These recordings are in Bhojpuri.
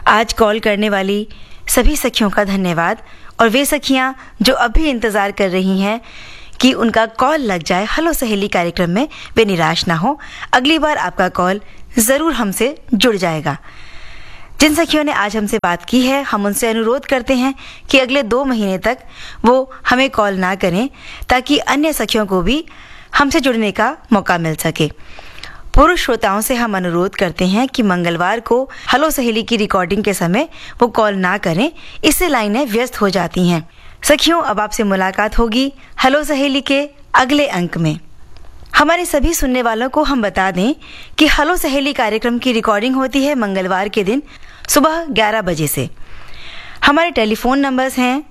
आज कॉल करने वाली सभी सखियों का धन्यवाद। और वे सखियां जो अभी इंतज़ार कर रही हैं कि उनका कॉल लग जाए हेलो सहेली कार्यक्रम में, वे निराश ना हो। अगली बार आपका कॉल ज़रूर हमसे जुड़ जाएगा। जिन सखियों ने आज हमसे बात की है, हम उनसे अनुरोध करते हैं कि अगले 2 महीने तक वो हमें कॉल ना करें, ताकि अन्य सखियों को भी हमसे जुड़ने का मौका मिल सके। पुरुष श्रोताओं से हम अनुरोध करते हैं कि मंगलवार को हेलो सहेली की रिकॉर्डिंग के समय वो कॉल ना करें, इससे लाइनें व्यस्त हो जाती हैं। सखियों, अब आपसे मुलाकात होगी हेलो सहेली के अगले अंक में। हमारे सभी सुनने वालों को हम बता दें कि हेलो सहेली कार्यक्रम की रिकॉर्डिंग होती है मंगलवार के दिन सुबह 11 बजे से। हमारे टेलीफोन नंबर्स हैं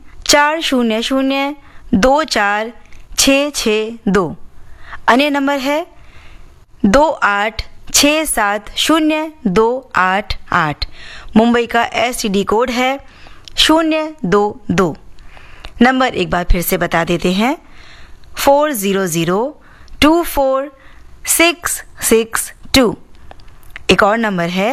400-24-662। अन्य नंबर है 28670288। मुंबई का STD कोड है 022। नंबर एक बार फिर से बता देते हैं 400-24-662। एक और नंबर है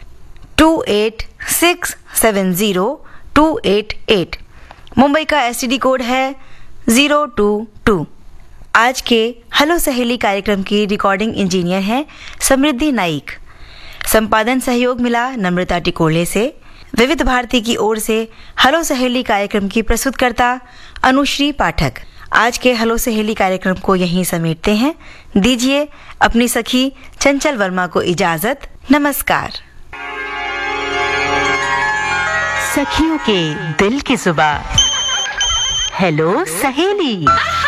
28670288। मुंबई का STD कोड है 022। आज के हेलो सहेली कार्यक्रम की रिकॉर्डिंग इंजीनियर हैं समृद्धि नाइक। संपादन सहयोग मिला नम्रता टिकोले से। विविध भारती की ओर से हेलो सहेली कार्यक्रम की प्रस्तुतकर्ता अनुश्री पाठक। आज के हेलो सहेली कार्यक्रम को यहीं समेटते हैं। दीजिए अपनी सखी चंचल वर्मा को इजाजत। नमस्कार। सखियों के दिल की जुबान हेलो सहेली।